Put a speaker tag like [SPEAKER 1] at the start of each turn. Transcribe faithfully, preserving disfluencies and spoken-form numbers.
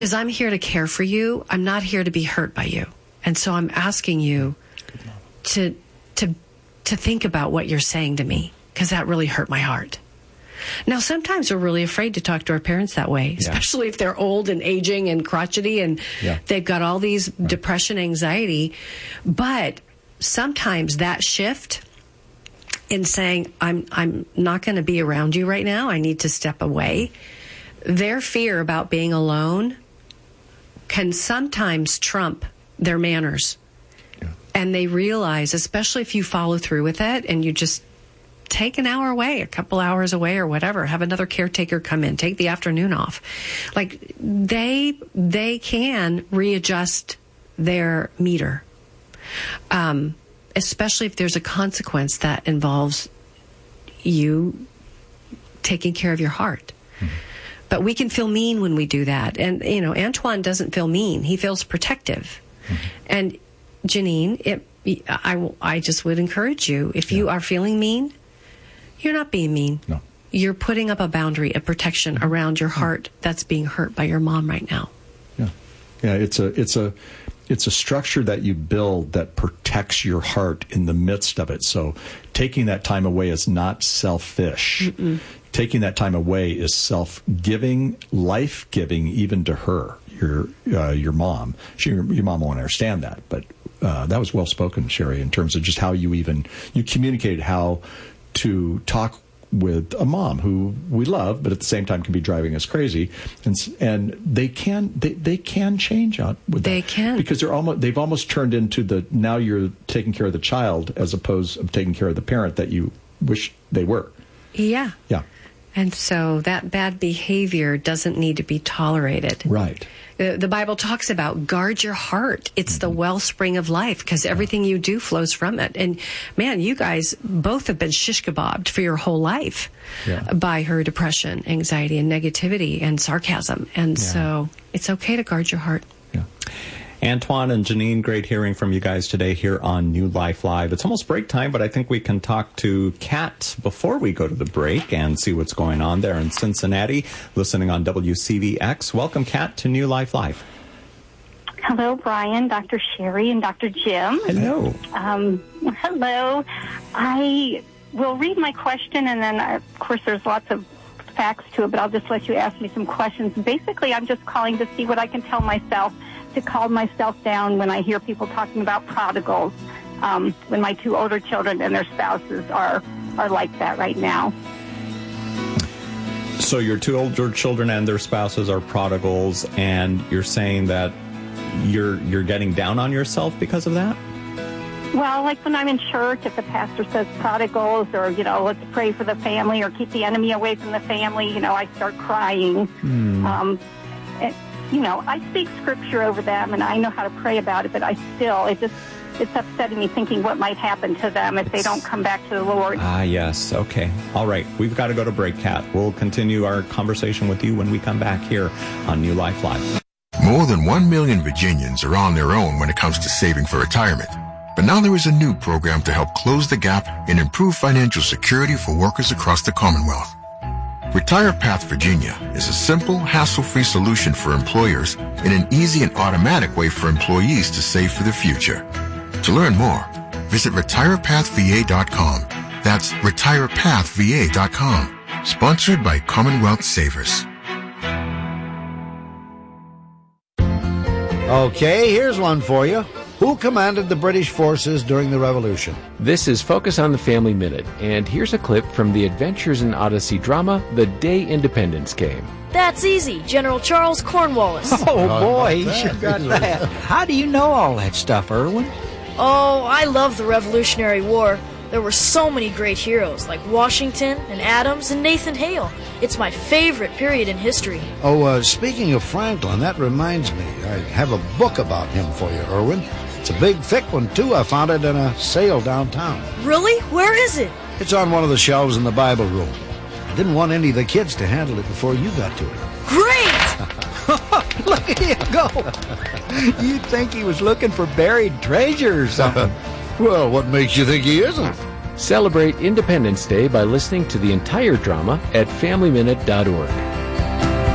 [SPEAKER 1] Because I'm here to care for you. I'm not here to be hurt by you. And so I'm asking you to to to think about what you're saying to me, because that really hurt my heart. Now, sometimes we're really afraid to talk to our parents that way, especially yeah. if they're old and aging and crotchety and yeah. they've got all these right. depression, anxiety. But sometimes that shift in saying, I'm I'm not going to be around you right now, I need to step away, their fear about being alone can sometimes trump their manners. Yeah. And they realize, especially if you follow through with it and you just take an hour away, a couple hours away or whatever, have another caretaker come in, take the afternoon off. Like they, they can readjust their meter. Um, especially if there's a consequence that involves you taking care of your heart. Mm-hmm. But we can feel mean when we do that. And, you know, Antoine doesn't feel mean. He feels protective. Mm-hmm. And Janine, it, I, I just would encourage you, if yeah. you are feeling mean, you're not being mean.
[SPEAKER 2] No.
[SPEAKER 1] You're putting up a boundary, a protection mm-hmm. around your heart that's being hurt by your mom right now.
[SPEAKER 2] Yeah. Yeah, it's a, it's a, it's a structure that you build that protects your heart in the midst of it. So taking that time away is not selfish. Mm-mm. Taking that time away is self-giving, life-giving, even to her, your uh, your mom. She, your mom won't understand that, but uh, that was well spoken, Sherry, in terms of just how you even you communicated how to talk with a mom who we love, but at the same time can be driving us crazy, and and they can they, they can change out with
[SPEAKER 1] they
[SPEAKER 2] that.
[SPEAKER 1] can
[SPEAKER 2] because they're almost they've almost turned into the now you're taking care of the child as opposed to taking care of the parent that you wish they were.
[SPEAKER 1] Yeah.
[SPEAKER 2] Yeah.
[SPEAKER 1] And so that bad behavior doesn't need to be tolerated.
[SPEAKER 2] Right.
[SPEAKER 1] The, the Bible talks about guard your heart. It's mm-hmm. the wellspring of life, because everything you do flows from it. And man, you guys both have been shish kebabbed for your whole life yeah. by her depression, anxiety, and negativity and sarcasm. And yeah. so it's okay to guard your heart.
[SPEAKER 2] Yeah.
[SPEAKER 3] Antoine and Janine, great hearing from you guys today here on New Life Live. It's almost break time, but I think we can talk to Kat before we go to the break and see what's going on there in Cincinnati, listening on W C V X. Welcome, Kat, to New Life Live.
[SPEAKER 4] Hello, Brian, Doctor Sherry, and Doctor Jim.
[SPEAKER 3] Hello.
[SPEAKER 4] Um, hello. I will read my question, and then, I, of course, there's lots of facts to it, but I'll just let you ask me some questions. Basically, I'm just calling to see what I can tell myself to calm myself down when I hear people talking about prodigals, um, when my two older children and their spouses are, are like that right now.
[SPEAKER 3] So your two older children and their spouses are prodigals, and you're saying that you're you're getting down on yourself because of that?
[SPEAKER 4] Well, like when I'm in church, if the pastor says prodigals or, you know, let's pray for the family or keep the enemy away from the family, you know, I start crying. Hmm. Um, it, you know, I speak scripture over them, and I know how to pray about it, but I still, it just, it's upsetting me thinking what might happen to them if they don't come back to the Lord.
[SPEAKER 3] Ah, yes. Okay. All right. We've got to go to break, Kat. We'll continue our conversation with you when we come back here on New Life Live.
[SPEAKER 5] More than one million Virginians are on their own when it comes to saving for retirement. But now there is a new program to help close the gap and improve financial security for workers across the Commonwealth. Retire Path Virginia is a simple, hassle-free solution for employers and an easy and automatic way for employees to save for the future. To learn more, visit retire path v a dot com. That's retire path v a dot com. Sponsored by Commonwealth Savers.
[SPEAKER 6] Okay, here's one for you. Who commanded the British forces during the Revolution?
[SPEAKER 7] This is Focus on the Family Minute, and here's a clip from the Adventures in Odyssey drama, The Day Independence Came.
[SPEAKER 8] That's easy, General Charles Cornwallis.
[SPEAKER 9] Oh, boy, he sure got that. How do you know all that stuff, Irwin?
[SPEAKER 8] Oh, I love the Revolutionary War. There were so many great heroes, like Washington and Adams and Nathan Hale. It's my favorite period in history.
[SPEAKER 6] Oh, uh, speaking of Franklin, that reminds me. I have a book about him for you, Irwin. It's a big, thick one, too. I found it in a sale downtown.
[SPEAKER 8] Really? Where is it?
[SPEAKER 6] It's on one of the shelves in the Bible room. I didn't want any of the kids to handle it before you got to it.
[SPEAKER 8] Great!
[SPEAKER 9] Look at him go. You'd think he was looking for buried treasure or something.
[SPEAKER 6] Well, what makes you think he isn't?
[SPEAKER 7] Celebrate Independence Day by listening to the entire drama at family minute dot org.